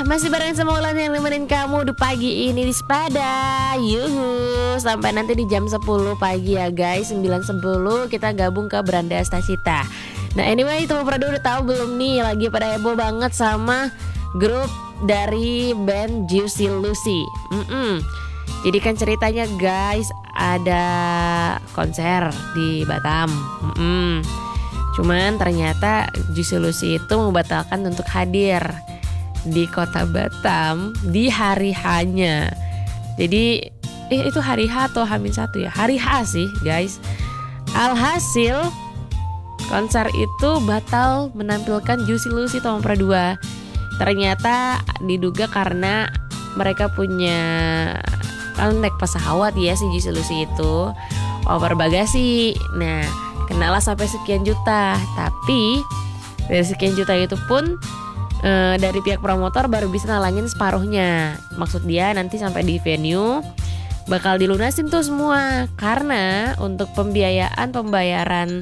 masih bareng sama Ulan yang nemenin kamu di pagi ini di Sepada. Yuhu, sampai nanti di jam 10 pagi ya guys, 9.10 kita gabung ke Beranda Stasita. Nah anyway, Teman Pradu udah tahu belum nih, lagi pada heboh banget sama grup dari band Juicy Lucy. Jadi kan ceritanya guys, ada konser di Batam. Cuman ternyata Juicy Lucy itu membatalkan untuk hadir di kota Batam di hari H-nya. Jadi itu hari H atau H-1 ya? Hari H sih guys. Alhasil konser itu batal menampilkan Juicy Lucy Teman Pradu. Ternyata diduga karena mereka punya naik pesawat ya, si Juicy Lucy itu over bagasi. Nah kenalah sampai sekian juta. Tapi dari sekian juta itu pun dari pihak promotor baru bisa nalangin separuhnya. Maksud dia nanti sampai di venue bakal dilunasin tuh semua. Karena untuk pembayaran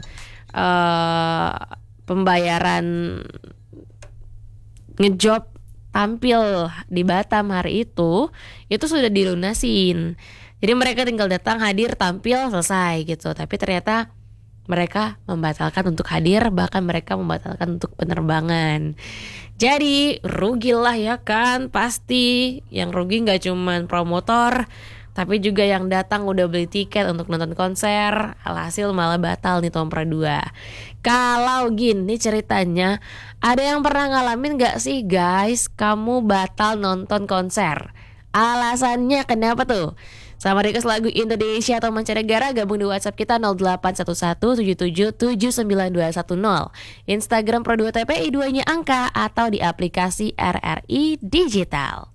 ngejob tampil di Batam hari itu sudah dilunasin. Jadi mereka tinggal datang, hadir, tampil, selesai gitu. Tapi ternyata mereka membatalkan untuk hadir, bahkan mereka membatalkan untuk penerbangan. Jadi rugilah ya kan, pasti. Yang rugi gak cuman promotor, tapi juga yang datang udah beli tiket untuk nonton konser. Alhasil malah batal nih Teman Pradu. Kalau gini ceritanya, ada yang pernah ngalamin gak sih guys, kamu batal nonton konser? Alasannya kenapa tuh? Sama request lagu Indonesia atau mancanegara, gabung di WhatsApp kita 081177792210, Instagram Pradu TPI 2-nya angka, atau di aplikasi RRI Digital.